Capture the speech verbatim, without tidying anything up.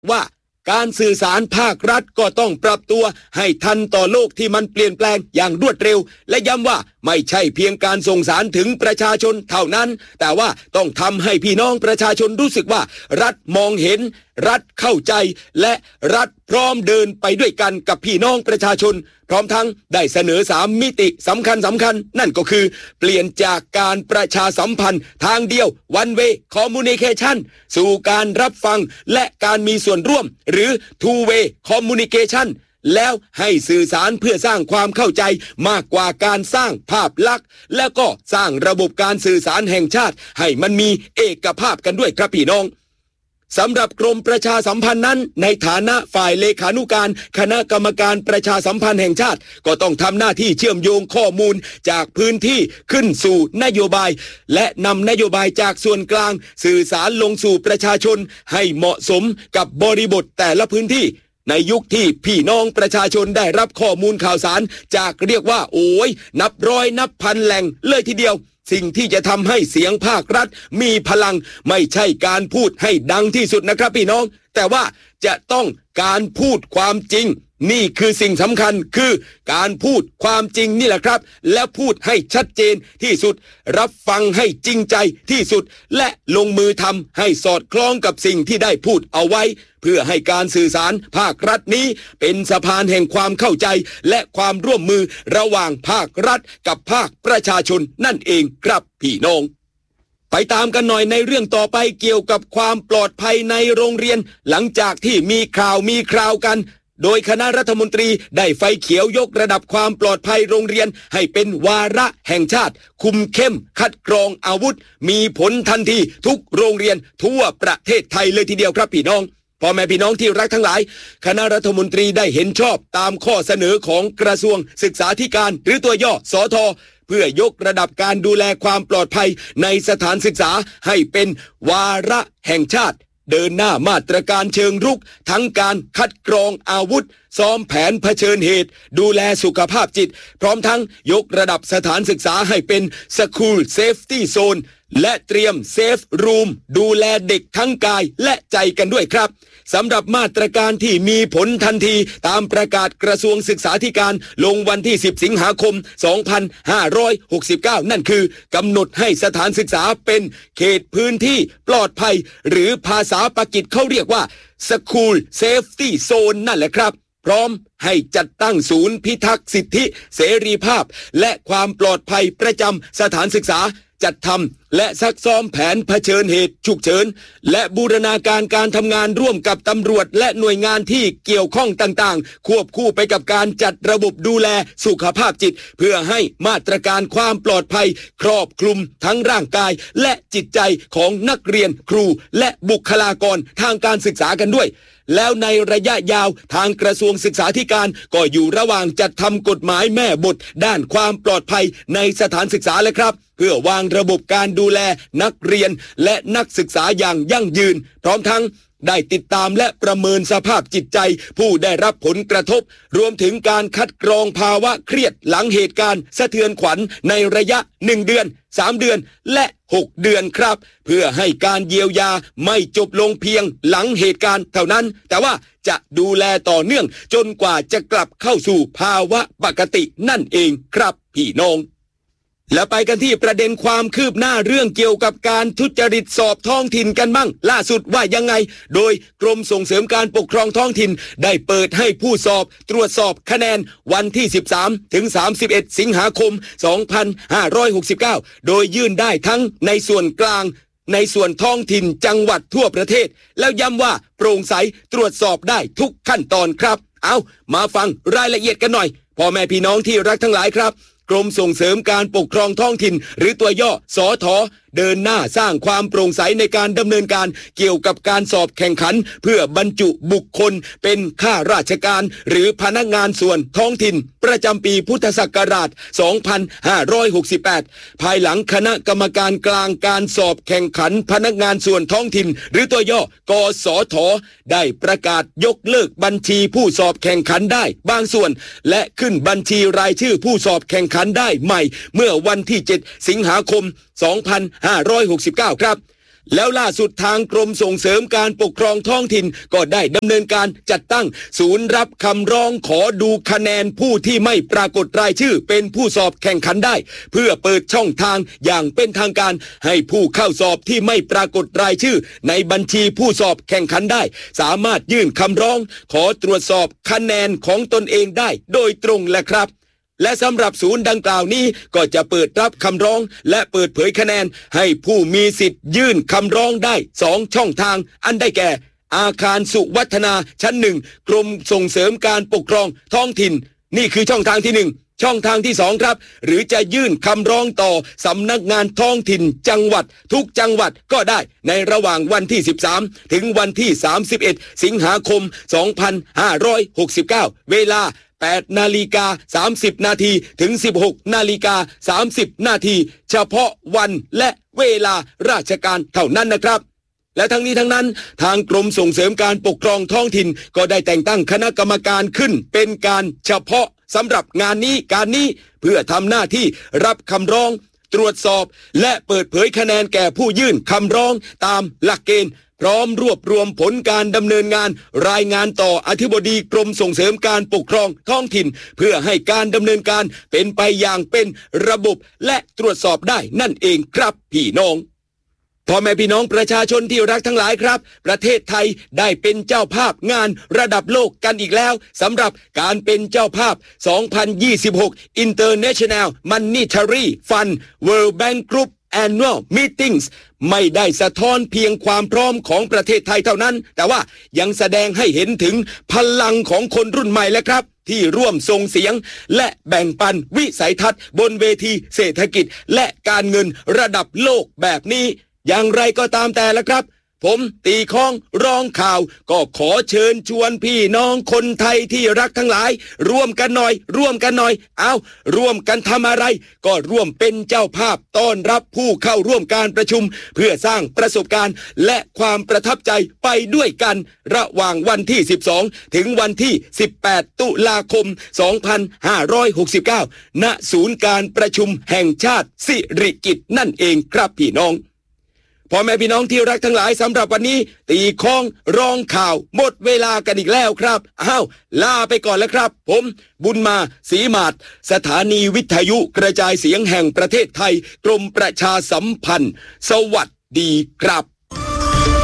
ว่าการสื่อสารภาครัฐก็ต้องปรับตัวให้ทันต่อโลกที่มันเปลี่ยนแปลงอย่างรวดเร็วและย้ำว่าไม่ใช่เพียงการส่งสารถึงประชาชนเท่านั้นแต่ว่าต้องทำให้พี่น้องประชาชนรู้สึกว่ารัฐมองเห็นรัฐเข้าใจและรัฐพร้อมเดินไปด้วยกันกับพี่น้องประชาชนพร้อมทั้งได้เสนอสามมิติสำคัญสำคัญนั่นก็คือเปลี่ยนจากการประชาสัมพันธ์ทางเดียว one way communication สู่การรับฟังและการมีส่วนร่วมหรือ two way communication แล้วให้สื่อสารเพื่อสร้างความเข้าใจมากกว่าการสร้างภาพลักษณ์แล้วก็สร้างระบบการสื่อสารแห่งชาติให้มันมีเอกภาพกันด้วยครับพี่น้องสำหรับกรมประชาสัมพันธ์นั้นในฐานะฝ่ายเลขานุการคณะกรรมการประชาสัมพันธ์แห่งชาติก็ต้องทำหน้าที่เชื่อมโยงข้อมูลจากพื้นที่ขึ้นสู่นโยบายและนำนโยบายจากส่วนกลางสื่อสารลงสู่ประชาชนให้เหมาะสมกับบริบทแต่ละพื้นที่ในยุคที่พี่น้องประชาชนได้รับข้อมูลข่าวสารจากเรียกว่าโอ้ยนับร้อยนับพันแหล่งเลยทีเดียวสิ่งที่จะทำให้เสียงภาครัฐมีพลังไม่ใช่การพูดให้ดังที่สุดนะครับพี่น้องแต่ว่าจะต้องการพูดความจริงนี่คือสิ่งสำคัญคือการพูดความจริงนี่แหละครับและพูดให้ชัดเจนที่สุดรับฟังให้จริงใจที่สุดและลงมือทำให้สอดคล้องกับสิ่งที่ได้พูดเอาไว้เพื่อให้การสื่อสารภาครัฐนี้เป็นสะพานแห่งความเข้าใจและความร่วมมือระหว่างภาครัฐกับภาคประชาชนนั่นเองครับพี่น้องไปตามกันหน่อยในเรื่องต่อไปเกี่ยวกับความปลอดภัยในโรงเรียนหลังจากที่มีข่าวมีคราวกันโดยคณะรัฐมนตรีได้ไฟเขียวยกระดับความปลอดภัยโรงเรียนให้เป็นวาระแห่งชาติคุมเข้มคัดกรองอาวุธมีผลทันทีทุกโรงเรียนทั่วประเทศไทยเลยทีเดียวครับพี่น้องพ่อแม่พี่น้องที่รักทั้งหลายคณะรัฐมนตรีได้เห็นชอบตามข้อเสนอของกระทรวงศึกษาธิการหรือตัวย่อสทเพื่อยกระดับการดูแลความปลอดภัยในสถานศึกษาให้เป็นวาระแห่งชาติเดินหน้ามาตรการเชิงรุกทั้งการคัดกรองอาวุธซ้อมแผนเผชิญเหตุดูแลสุขภาพจิตพร้อมทั้งยกระดับสถานศึกษาให้เป็น School Safety Zone และเตรียม Safe Room ดูแลเด็กทั้งกายและใจกันด้วยครับสำหรับมาตรการที่มีผลทันทีตามประกาศกระทรวงศึกษาธิการลงวันที่สิบสิงหาคมสองพันห้าร้อยหกสิบเก้านั่นคือกำหนดให้สถานศึกษาเป็นเขตพื้นที่ปลอดภัยหรือภาษาปากีสเขาเรียกว่า School Safety Zone นั่นแหละครับพร้อมให้จัดตั้งศูนย์พิทักษ์สิทธิเสรีภาพและความปลอดภัยประจำสถานศึกษาจัดทำและซักซ้อมแผนเผชิญเหตุฉุกเฉินและบูรณาการการทำงานร่วมกับตำรวจและหน่วยงานที่เกี่ยวข้องต่างๆควบคู่ไปกับการจัดระบบดูแลสุขภาพจิตเพื่อให้มาตรการความปลอดภัยครอบคลุมทั้งร่างกายและจิตใจของนักเรียนครูและบุคลากรทางการศึกษากันด้วยแล้วในระยะยาวทางกระทรวงศึกษาธิการก็อยู่ระหว่างจัดทำกฎหมายแม่บทด้านความปลอดภัยในสถานศึกษาเลยครับเพื่อวางระบบการดูแลนักเรียนและนักศึกษาอย่างยั่งยืนพร้อมทั้งได้ติดตามและประเมินสภาพจิตใจผู้ได้รับผลกระทบรวมถึงการคัดกรองภาวะเครียดหลังเหตุการณ์สะเทือนขวัญในระยะหนึ่งเดือนสามเดือนและหกเดือนครับเพื่อให้การเยียวยาไม่จบลงเพียงหลังเหตุการณ์เท่านั้นแต่ว่าจะดูแลต่อเนื่องจนกว่าจะกลับเข้าสู่ภาวะปกตินั่นเองครับพี่น้องและไปกันที่ประเด็นความคืบหน้าเรื่องเกี่ยวกับการทุจริตสอบท้องถิ่นกันบ้างล่าสุดว่ายังไงโดยกรมส่งเสริมการปกครองท้องถิ่นได้เปิดให้ผู้สอบตรวจสอบคะแนนวันที่สิบสามถึงสามสิบเอ็ดสิงหาคมสองพันห้าร้อยหกสิบเก้าโดยยื่นได้ทั้งในส่วนกลางในส่วนท้องถิ่นจังหวัดทั่วประเทศแล้วย้ำว่าโปร่งใสตรวจสอบได้ทุกขั้นตอนครับเอามาฟังรายละเอียดกันหน่อยพ่อแม่พี่น้องที่รักทั้งหลายครับกรมส่งเสริมการปกครองท้องถิ่นหรือตัวย่อสทเดินหน้าสร้างความโปร่งใสในการดำเนินการเกี่ยวกับการสอบแข่งขันเพื่อบรรจุบุคคลเป็นข้าราชการหรือพนักงานส่วนท้องถิ่นประจำปีพุทธศักราชสองพันห้าร้อยหกสิบแปดภายหลังคณะกรรมการกลางการสอบแข่งขันพนักงานส่วนท้องถิ่นหรือตัวย่อกสทได้ประกาศยกเลิกบัญชีผู้สอบแข่งขันได้บางส่วนและขึ้นบัญชีรายชื่อผู้สอบแข่งขันได้ใหม่เมื่อวันที่เจ็ดสิงหาคมสองพันห้าร้อยหกสิบเก้าครับแล้วล่าสุดทางกรมส่งเสริมการปกครองท้องถิ่นก็ได้ดำเนินการจัดตั้งศูนย์รับคำร้องขอดูคะแนนผู้ที่ไม่ปรากฏรายชื่อเป็นผู้สอบแข่งขันได้เพื่อเปิดช่องทางอย่างเป็นทางการให้ผู้เข้าสอบที่ไม่ปรากฏรายชื่อในบัญชีผู้สอบแข่งขันได้สามารถยื่นคำร้องขอตรวจสอบคะแนนของตนเองได้โดยตรงแหละครับและสำหรับศูนย์ดังกล่าวนี้ก็จะเปิดรับคำร้องและเปิดเผยคะแนนให้ผู้มีสิทธิ์ยื่นคำร้องได้สองช่องทางอันได้แก่อาคารสุวัฒนาชั้นหนึ่งกรมส่งเสริมการปกครองท้องถิ่นนี่คือช่องทางที่หนึ่งช่องทางที่สองครับหรือจะยื่นคำร้องต่อสำนักงานท้องถิ่นจังหวัดทุกจังหวัดก็ได้ในระหว่างวันที่สิบสามถึงวันที่สามสิบเอ็ดสิงหาคมสองพันห้าร้อยหกสิบเก้าเวลาแปดนาฬิกาสามสิบนาทีถึงสิบหกนาฬิกาสามสิบนาทีเฉพาะวันและเวลาราชการเท่านั้นนะครับและทั้งนี้ทั้งนั้นทางกรมส่งเสริมการปกครองท้องถิ่นก็ได้แต่งตั้งคณะกรรมการขึ้นเป็นการเฉพาะสำหรับงานนี้การนี้เพื่อทำหน้าที่รับคำร้องตรวจสอบและเปิดเผยคะแนนแก่ผู้ยื่นคำร้องตามหลักเกณฑ์พร้อมรวบรวมผลการดำเนินงานรายงานต่ออธิบดีกรมส่งเสริมการปกครองท้องถิ่นเพื่อให้การดำเนินการเป็นไปอย่างเป็นระบบและตรวจสอบได้นั่นเองครับพี่น้องพ่อแม่พี่น้องประชาชนที่รักทั้งหลายครับประเทศไทยได้เป็นเจ้าภาพงานระดับโลกกันอีกแล้วสำหรับการเป็นเจ้าภาพสองพันยี่สิบหก International Monetary Fund World Bank Group Annual Meetings ไม่ได้สะท้อนเพียงความพร้อมของประเทศไทยเท่านั้นแต่ว่ายังแสดงให้เห็นถึงพลังของคนรุ่นใหม่แล้วครับที่ร่วมส่งเสียงและแบ่งปันวิสัยทัศน์บนเวทีเศรษฐกิจและการเงินระดับโลกแบบนี้อย่างไรก็ตามแต่ละครับผมตีค้องร้องข่าวก็ขอเชิญชวนพี่น้องคนไทยที่รักทั้งหลายร่วมกันหน่อยร่วมกันหน่อยเอาร่วมกันทำอะไรก็ร่วมเป็นเจ้าภาพต้อนรับผู้เข้าร่วมการประชุมเพื่อสร้างประสบการณ์และความประทับใจไปด้วยกันระหว่างวันที่สิบสองถึงวันที่สิบแปดตุลาคมสองพันห้าร้อยหกสิบเก้าณศูนย์การประชุมแห่งชาติสิริกิติ์นั่นเองครับพี่น้องพ่อแม่พี่น้องที่รักทั้งหลายสำหรับวันนี้ตีค้องร้องข่าวหมดเวลากันอีกแล้วครับอ้าวลาไปก่อนแล้วครับผมบุญมาศรีมาศสถานีวิทยุกระจายเสียงแห่งประเทศไทยกรมประชาสัมพันธ์สวัสดีครับ